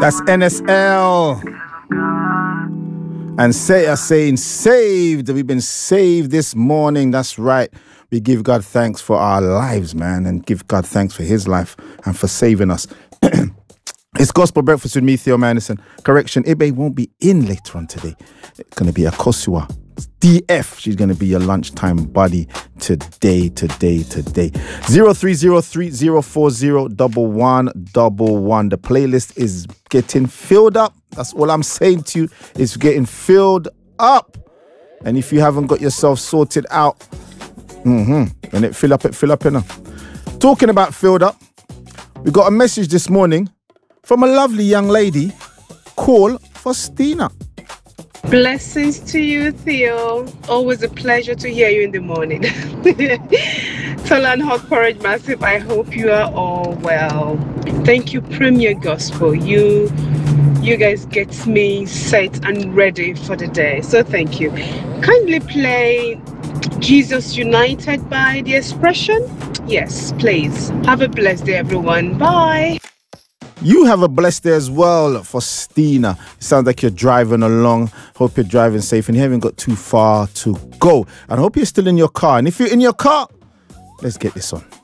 That's NSL. And say us saying saved. We've been saved this morning. That's right. We give God thanks for our lives, man, and give God thanks for his life and for saving us. It's Gospel Breakfast with me, Theo Madison. Correction, Ibe won't be in later on today. It's going to be a Kosua. DF, she's going to be your lunchtime buddy today. 0303040111. The playlist is getting filled up. That's all I'm saying to you. It's getting filled up. And if you haven't got yourself sorted out, when it fill up, Talking about filled up, we got a message this morning from a lovely young lady called Faustina. Blessings to you, Theo. Always a pleasure to hear you in the morning. Tolan Hot Porridge Massive, I hope you are all well. Thank you, Premier Gospel. You guys get me set and ready for the day. So thank you. Kindly play Jesus United by The Expression. Yes, please. Have a blessed day, everyone. Bye. You have a blessed day as well, Faustina. It sounds like you're driving along. Hope you're driving safe and you haven't got too far to go. And I hope you're still in your car. And if you're in your car, let's get this on.